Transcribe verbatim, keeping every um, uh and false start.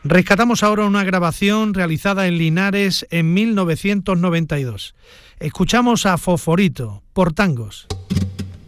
Rescatamos ahora una grabación realizada en Linares en mil novecientos noventa y dos. Escuchamos a Fosforito, por tangos.